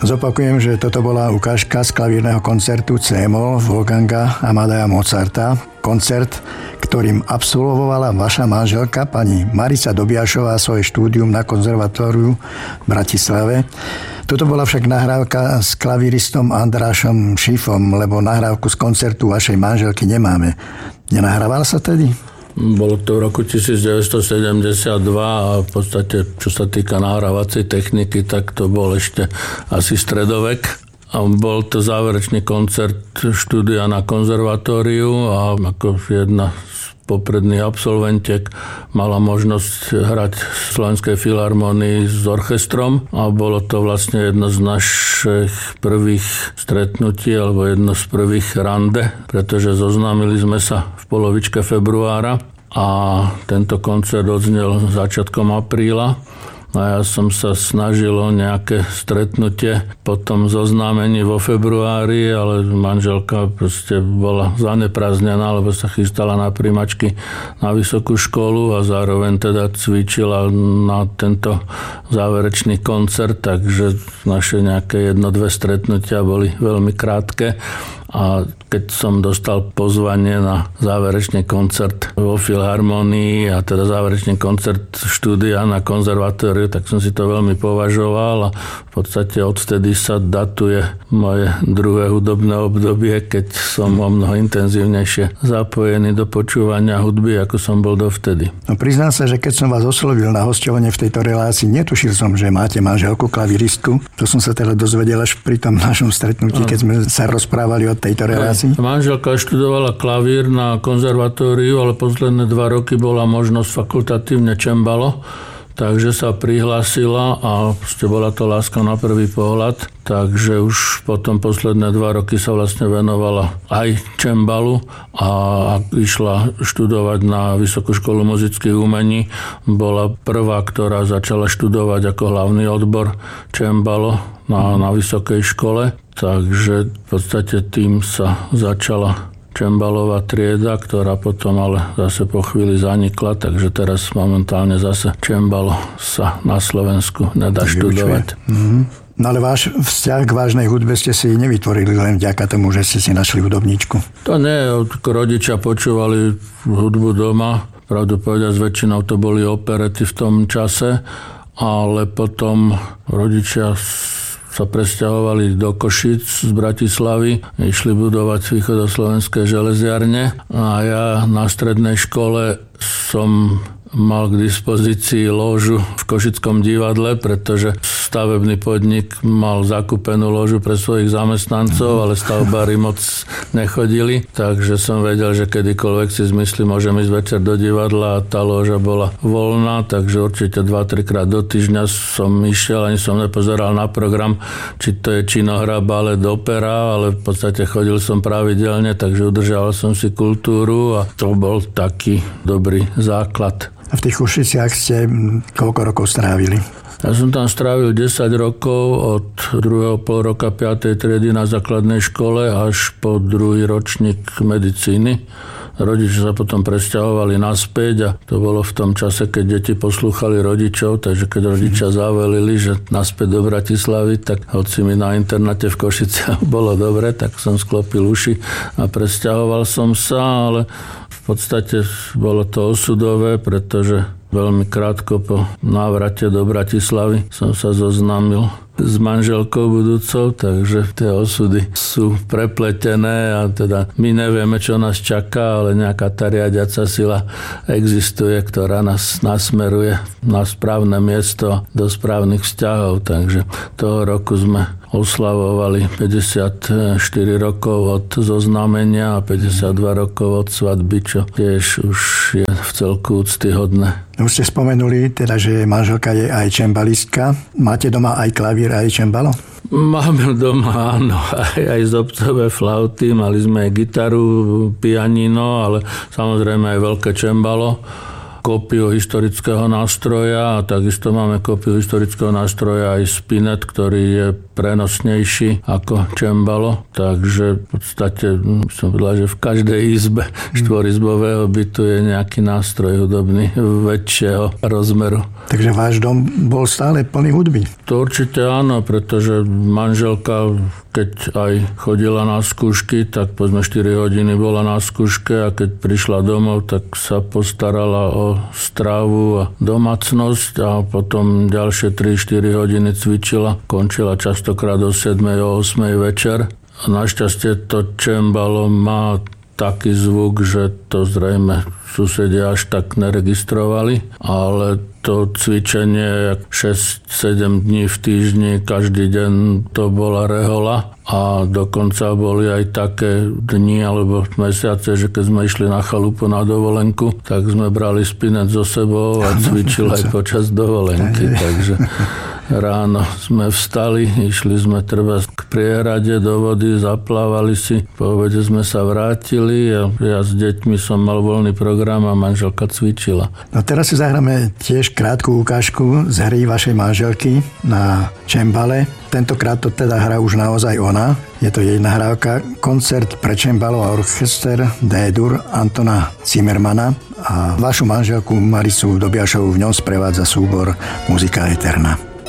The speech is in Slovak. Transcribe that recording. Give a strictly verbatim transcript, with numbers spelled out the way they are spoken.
Zopakujem, že toto bola ukážka z klavírneho koncertu C-moll Wolfganga Amadeia Mozarta. Koncert, ktorým absolvovala vaša manželka, pani Marica Dobiašová, svoje štúdium na konzervatóriu v Bratislave. Toto bola však nahrávka s klavíristom Andrášom Šifom, lebo nahrávku z koncertu vašej manželky nemáme. Nenahrával sa tedy? Bolo to v roku devätnásťsedemdesiatdva a v podstate, čo sa týka nahrávacej techniky, tak to bol ešte asi stredovek. A bol to záverečný koncert štúdia na konzervatóriu a ako jedna z popredných absolventiek mala možnosť hrať v Slovenskej filharmonii s orchestrom a bolo to vlastne jedno z našich prvých stretnutí alebo jedno z prvých rande, pretože zoznámili sme sa v polovičke februára a tento koncert odznel začiatkom apríla. A ja som sa snažil o nejaké stretnutie po tom zoznámení vo februári, ale manželka proste bola zaneprázdnená, lebo sa chystala na prijímačky na vysokú školu a zároveň teda cvičila na tento záverečný koncert, takže naše nejaké jedno, dve stretnutia boli veľmi krátke. A keď som dostal pozvanie na záverečný koncert vo filharmonii a teda záverečný koncert štúdia na konzervatóriu, tak som si to veľmi považoval a v podstate odvtedy sa datuje moje druhé hudobné obdobie, keď som o mnoho intenzívnejšie zapojený do počúvania hudby, ako som bol dovtedy. No priznám sa, že keď som vás oslovil na hosťovanie v tejto relácii, netušil som, že máte manželku klaviristku. To som sa teda dozvedel až pri tom našom stretnutí, keď sme sa rozprávali o tejto relácii. Manželka študovala klavír na konzervatóriu, ale posledné dva roky bola možnosť fakultatívne čembalo, takže sa prihlásila a bola to láska na prvý pohľad, takže už potom posledné dva roky sa vlastne venovala aj čembalu a išla študovať na Vysokú školu muzických umení. Bola prvá, ktorá začala študovať ako hlavný odbor čembalo na, na vysokej škole, takže v podstate tým sa začala čembalová trieda, ktorá potom ale zase po chvíli zanikla, takže teraz momentálne zase čembalo sa na Slovensku nedá študovať. Mm-hmm. No ale váš vzťah k vážnej hudbe ste si nevytvorili len vďaka tomu, že ste si našli hudobníčku. To nie, rodičia počúvali hudbu doma, pravdu povedať, väčšinou to boli operety v tom čase, ale potom rodičia sa presťahovali do Košíc z Bratislavy, išli budovať východoslovenské železiarne a ja na strednej škole som mal k dispozícii lóžu v Košickom divadle, pretože stavebný podnik mal zakúpenú lóžu pre svojich zamestnancov, ale stavbári moc nechodili, takže som vedel, že kedykoľvek si zmyslím, môžem ísť večer do divadla a tá lóža bola voľná, takže určite dva tri krát do týždňa som išiel, ani som nepozeral na program, či to je činohra, balet, opera, ale v podstate chodil som pravidelne, takže udržal som si kultúru a to bol taký dobrý základ. A v tých Košiciach ste koľko rokov strávili? Ja som tam strávil desať rokov od druhého pol roka piatej triedy na základnej škole až po druhý ročník medicíny. Rodičia sa potom presťahovali naspäť a to bolo v tom čase, keď deti poslúchali rodičov, takže keď rodičia zavelili, že naspäť do Bratislavy, tak hoci mi na internáte v Košiciach bolo dobre, tak som sklopil uši a presťahoval som sa, ale v podstate bolo to osudové, pretože veľmi krátko po návrate do Bratislavy som sa zoznámil s manželkou budúcou, takže tie osudy sú prepletené a teda my nevieme, čo nás čaká, ale nejaká tá riadiaca sila existuje, ktorá nás nasmeruje na správne miesto do správnych vzťahov, takže toho roku sme oslavovali päťdesiatštyri rokov od zoznámenia a päťdesiatdva rokov od svadby, čo tiež už je v celku úctyhodné. Už ste spomenuli, teda, že manželka je aj čembalistka. Máte doma aj klavír, aj čembalo? Máme doma, áno, aj, aj zobcové flauty, mali sme aj gitaru, pianino, ale samozrejme aj veľké čembalo. kópiu historického nástroja a takisto máme kópiu historického nástroja aj Spinet, ktorý je prenosnejší ako cembalo, takže v podstate som povedal, že v každej izbe štvorizbového bytu je nejaký nástroj hudobný väčšieho rozmeru. Takže váš dom bol stále plný hudby? To určite áno, pretože manželka, keď aj chodila na skúšky, tak povedzme štyri hodiny bola na skúške a keď prišla domov, tak sa postarala o strávu a domácnosť a potom ďalšie tri štyri hodiny cvičila. Končila častokrát o siedmej o ôsmej večer. A našťastie to cembalo má taký zvuk, že to zrejme susedia až tak neregistrovali, ale to cvičenie šesť sedem dní v týždni, každý deň to bola rehola a dokonca boli aj také dni alebo mesiace, že keď sme išli na chalupu na dovolenku, tak sme brali Spinet so sebou a cvičili aj počas dovolenky, takže ráno sme vstali, išli sme treba k priehrade do vody, zaplávali si, po obede sme sa vrátili a ja s deťmi som mal voľný program a manželka cvičila. No teraz si zahráme tiež krátku ukážku z hry vašej manželky na cembale. Tentokrát to teda hrá už naozaj ona. Je to jej nahrávka, koncert pre cembalo a orchester D-dur Antona Zimmermana a vašu manželku Maricu Dobiašovú v ňom sprevádza súbor Muzika Eterna.